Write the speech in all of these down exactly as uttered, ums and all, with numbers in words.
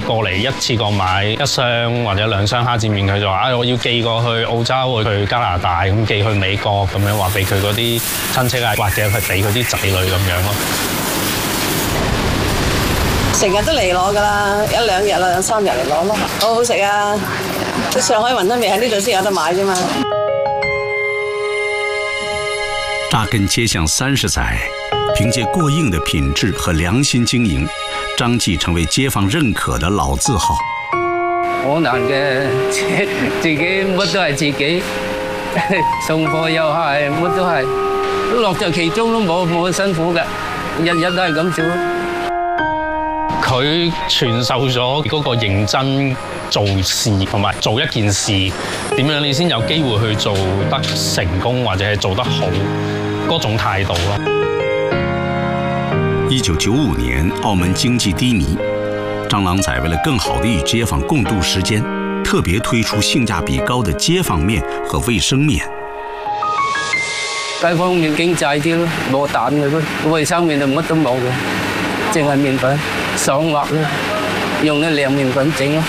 過嚟一次過買一箱或者兩箱蝦子麵，佢就話：啊，我要寄過去澳洲、去加拿大，咁寄去美國咁樣，話俾佢嗰啲親戚啊，或者係俾佢啲仔女咁樣咯。 成日都嚟攞㗎啦，一兩日啦，兩三日嚟攞咯，好好食啊！啲上海雲吞麵喺呢度先有得買啫嘛。 扎根街巷三十載，憑借過硬的品質和良心經營，張記成為街坊認可的老字號。 好難嘅，自己乜都係自己，送貨又係，乜都係，樂在其中都冇冇辛苦嘅，日日都係咁做。 佢傳授咗嗰個認真做事同埋做一件事，點樣你先有機會去做得成功或者係做得好嗰種態度咯。 一九九五年，澳門經濟低迷，張郎仔為了更好地與街坊共度時間，特別推出性價比高的街坊麵和衛生麵。 街坊麵經濟啲咯，冇蛋嘅咯，衛生麵就乜都冇嘅，淨係麵粉。爽滑咯，用啲涼麵粉整咯。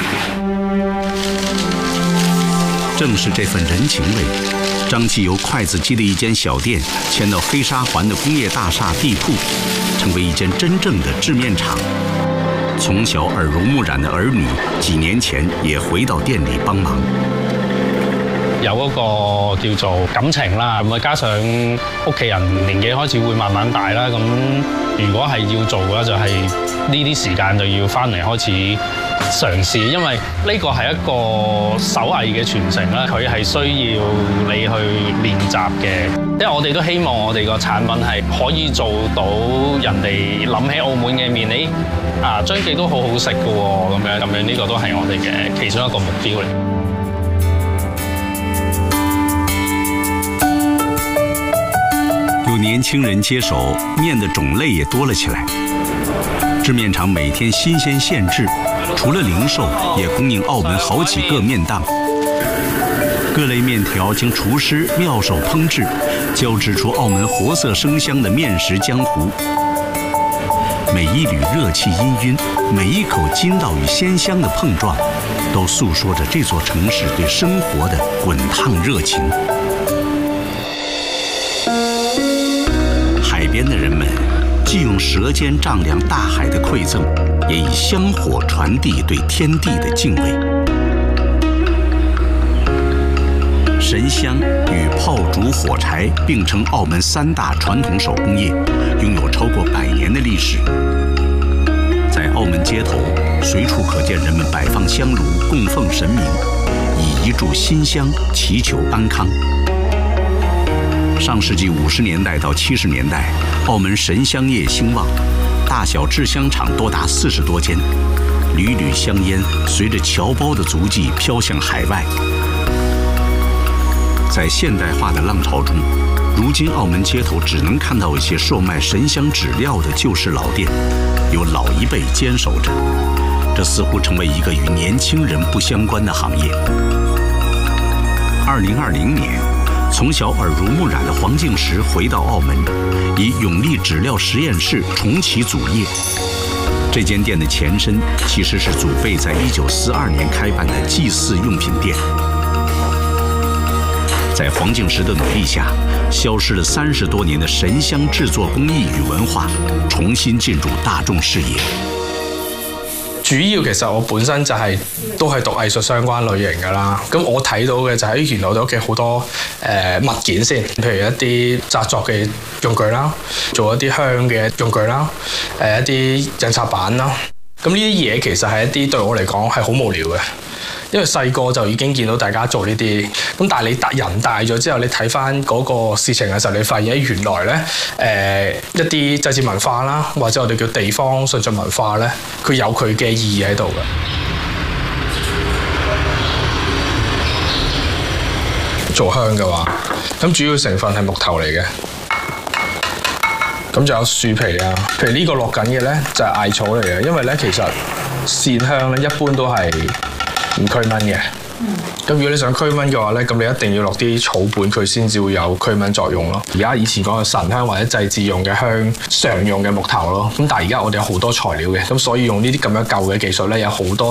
正是這份人情味，張記由筷子基的一間小店遷到黑沙環的工業大廈地鋪，成為一間真正的製麵廠。從小耳濡目染的兒女，幾年前也回到店裏幫忙。 有嗰個叫做感情啦，咁啊加上屋企人年紀開始會慢慢大啦，咁如果係要做嘅就係呢啲時間就要翻嚟開始嘗試，因為呢個係一個手藝嘅傳承啦，佢係需要你去練習嘅，因為我哋都希望我哋個產品係可以做到人哋諗起澳門嘅麵，你啊張記都好好食㗎喎，咁樣咁樣呢個都係我哋嘅其中一個目標嚟。 有年輕人接手，麵的種類也多了起來。製麵廠每天新鮮現製，除了零售，也供應澳門好幾個麵檔。各類麵條經廚師妙手烹製，交織出澳門活色生香的麵食江湖。每一縷熱氣氤氲，每一口筋道與鮮香的碰撞，都訴說着這座城市對生活的滾燙熱情。海邊的人們既用舌尖丈量大海的饋贈，也以香火傳遞對天地的敬畏。神香與炮竹火柴並稱澳門三大傳統手工業，擁有超過百年的歷史。在澳門街頭，隨處可見人們擺放香爐供奉神明，以一炷馨香祈求安康。上世紀五十年代到七十年代，澳門神香業興旺，大小製香廠多達四十多間，縷縷香煙隨着僑胞的足跡飄向海外。在現代化的浪潮中，如今澳門街頭只能看到一些售賣神香紙料的舊式老店，由老一輩堅守着，這似乎成為一個與年輕人不相關的行業。二零二零年，從小耳濡目染的黃敬時回到澳門，以永利紙料實驗室重啟祖業。這間店的前身其實是祖輩在一九四二年開辦的祭祀用品店。在黃敬時的努力下，消失了三十多年的神香製作工藝與文化重新進入大眾視野。 主要其實我本身就係、是、都係讀藝術相關類型㗎啦，咁我睇到嘅就係原來我哋屋企好多誒、呃、物件先，譬如一啲製作嘅用具啦，做一啲香嘅用具啦，誒、呃、一啲印刷板啦，咁呢啲嘢其實係一啲對我嚟講係好無聊嘅。因為細個就已經見到大家做呢啲，咁但係你大人大咗之後，你睇翻嗰個事情嘅時候，你發現原來咧誒、呃、一啲祭祀文化啦，或者我哋叫地方信仰文化咧，佢有佢嘅意義喺度嘅。做香嘅話，咁主要成分係木頭嚟嘅，咁就有樹皮啊，譬如呢個落緊嘅咧就係艾草嚟嘅，因為咧其實線香咧一般都係唔驅蚊嘅，咁如果你想驅蚊嘅話咧，咁你一定要落啲草本，佢先至會有驅蚊作用咯。而家以前講嘅神香或者祭祀用嘅香，常用嘅木頭咯，咁但係而家我哋有好多材料嘅，咁所以用呢啲咁樣舊嘅技術咧，有好多